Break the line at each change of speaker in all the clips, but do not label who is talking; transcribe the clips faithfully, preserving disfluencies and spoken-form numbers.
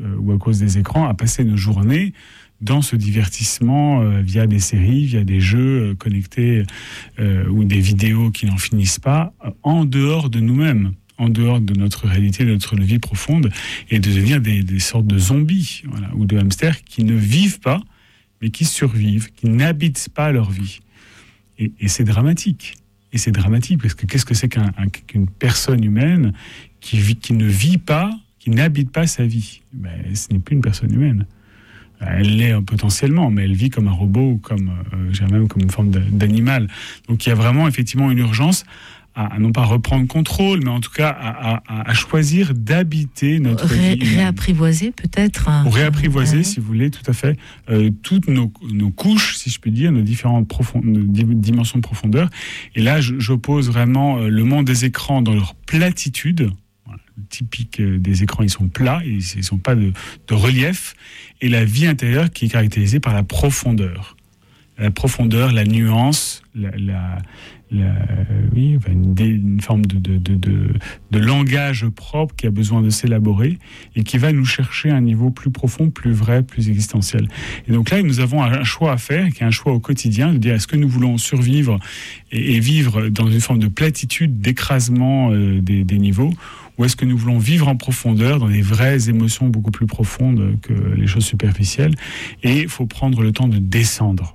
euh, ou à cause des écrans, à passer nos journées dans ce divertissement euh, via des séries, via des jeux euh, connectés euh, ou des vidéos qui n'en finissent pas, euh, en dehors de nous-mêmes, en dehors de notre réalité, de notre vie profonde, et de devenir des, des sortes de zombies, voilà, ou de hamsters qui ne vivent pas, mais qui survivent, qui n'habitent pas leur vie. Et, et c'est dramatique. Et c'est dramatique, parce que qu'est-ce que c'est qu'un, un, qu'une personne humaine qui, vit, qui ne vit pas, qui n'habite pas sa vie? Ben, ce n'est plus une personne humaine. Elle l'est potentiellement, mais elle vit comme un robot ou comme, euh, même comme une forme d'animal. Donc il y a vraiment effectivement une urgence à, à non pas reprendre contrôle, mais en tout cas à, à, à choisir d'habiter notre
Ré,
vie.
Réapprivoiser peut-être.
Ou réapprivoiser, euh, si vous voulez, tout à fait, euh, toutes nos, nos couches, si je puis dire, nos différentes profond, nos dimensions de profondeur. Et là, j'oppose vraiment le monde des écrans dans leur platitude. Typique des écrans, ils sont plats, ils ne sont pas de, de relief, et la vie intérieure qui est caractérisée par la profondeur. La profondeur, la nuance, la, la, la, oui, une, une forme de, de, de, de, de langage propre qui a besoin de s'élaborer et qui va nous chercher à un niveau plus profond, plus vrai, plus existentiel. Et donc là, nous avons un choix à faire, qui est un choix au quotidien, de dire est-ce que nous voulons survivre et, et vivre dans une forme de platitude, d'écrasement euh, des, des niveaux, ou est-ce que nous voulons vivre en profondeur, dans des vraies émotions beaucoup plus profondes que les choses superficielles? Et il faut prendre le temps de descendre.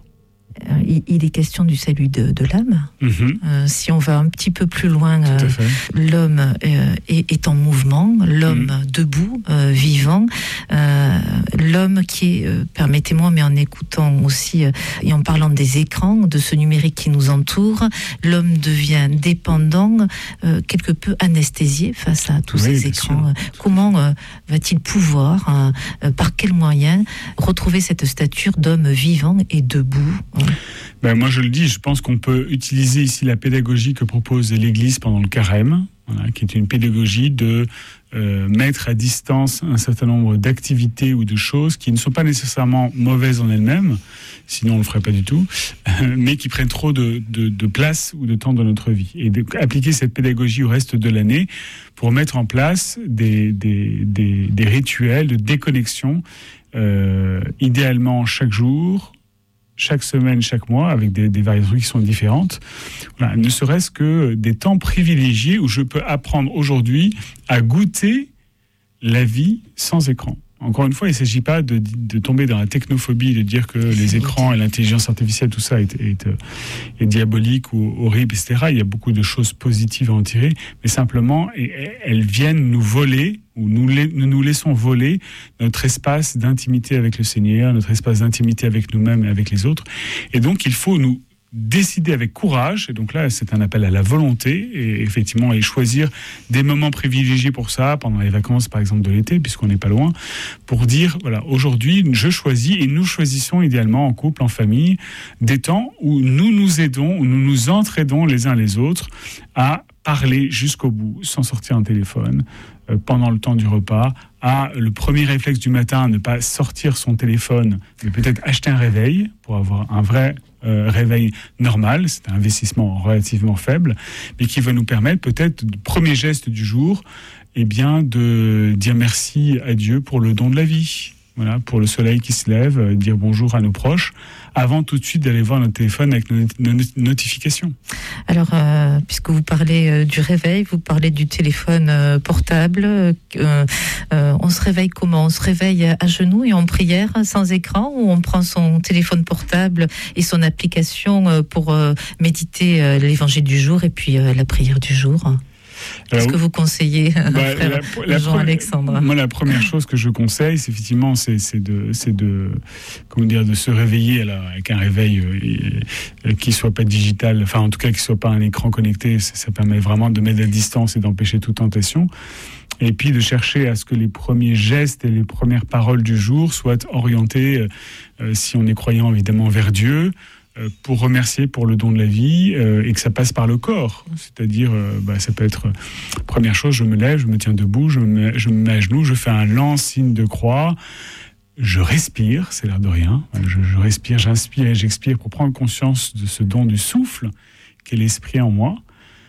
Il est question du salut de, de l'âme.
Mm-hmm.
Euh, si on va un petit peu plus loin, euh, l'homme euh, est, est en mouvement, l'homme mm. debout, euh, vivant, euh, l'homme qui est, euh, permettez-moi, mais en écoutant aussi euh, et en parlant des écrans, de ce numérique qui nous entoure, l'homme devient dépendant, euh, quelque peu anesthésié face à tous oui, ces écrans. Sûr. Comment euh, va-t-il pouvoir, euh, par quels moyens, retrouver cette stature d'homme vivant et debout?
Ben moi je le dis, je pense qu'on peut utiliser ici la pédagogie que propose l'Église pendant le carême, voilà, qui est une pédagogie de euh, mettre à distance un certain nombre d'activités ou de choses qui ne sont pas nécessairement mauvaises en elles-mêmes, sinon on ne le ferait pas du tout, euh, mais qui prennent trop de, de, de place ou de temps dans notre vie. Et d'appliquer cette pédagogie au reste de l'année pour mettre en place des, des, des, des rituels de déconnexion, euh, idéalement chaque jour, chaque semaine, chaque mois, avec des, des variations qui sont différentes. Voilà, ne serait-ce que des temps privilégiés où je peux apprendre aujourd'hui à goûter la vie sans écran. Encore une fois, il ne s'agit pas de, de tomber dans la technophobie, de dire que les écrans et l'intelligence artificielle, tout ça est, est, est diabolique ou horrible, et cetera. Il y a beaucoup de choses positives à en tirer, mais simplement, elles viennent nous voler, ou nous, nous nous laissons voler notre espace d'intimité avec le Seigneur, notre espace d'intimité avec nous-mêmes et avec les autres. Et donc, il faut nous décider avec courage, et donc là c'est un appel à la volonté, et effectivement et choisir des moments privilégiés pour ça, pendant les vacances par exemple de l'été, puisqu'on n'est pas loin, pour dire voilà, aujourd'hui je choisis, et nous choisissons idéalement en couple, en famille, des temps où nous nous aidons, où nous nous entraidons les uns les autres à parler jusqu'au bout, sans sortir un téléphone, euh, pendant le temps du repas, à le premier réflexe du matin, ne pas sortir son téléphone, mais peut-être acheter un réveil, pour avoir un vrai Euh, réveil normal, c'est un investissement relativement faible, mais qui va nous permettre peut-être, le premier geste du jour, eh bien, de dire merci à Dieu pour le don de la vie. Voilà, pour le soleil qui se lève, euh, dire bonjour à nos proches, avant tout de suite d'aller voir notre téléphone avec nos, nos notifications.
Alors, euh, puisque vous parlez euh, du réveil, vous parlez du téléphone euh, portable, euh, euh, on se réveille comment? On se réveille à genoux et en prière, sans écran, ou on prend son téléphone portable et son application euh, pour euh, méditer euh, l'évangile du jour et puis euh, la prière du jour? Qu'est-ce que vous conseillez, bah, frère la, la Jean-Alexandre?
Moi, la première chose que je conseille, c'est effectivement, c'est, c'est de, c'est de, comment dire, de se réveiller alors, avec un réveil euh, qui soit pas digital, enfin en tout cas qui soit pas un écran connecté. Ça, ça permet vraiment de mettre à distance et d'empêcher toute tentation. Et puis de chercher à ce que les premiers gestes et les premières paroles du jour soient orientés, euh, si on est croyant évidemment, vers Dieu, pour remercier pour le don de la vie, euh, et que ça passe par le corps. C'est-à-dire, euh, bah, ça peut être, euh, première chose, je me lève, je me tiens debout, je me mets, je me mets à genoux, je fais un lent signe de croix, je respire, c'est l'air de rien, je, je respire, j'inspire et j'expire pour prendre conscience de ce don du souffle qu'est l'esprit en moi.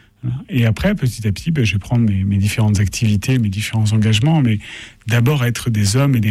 Et après, petit à petit, bah, je vais prendre mes, mes différentes activités, mes différents engagements, mais d'abord être des hommes et des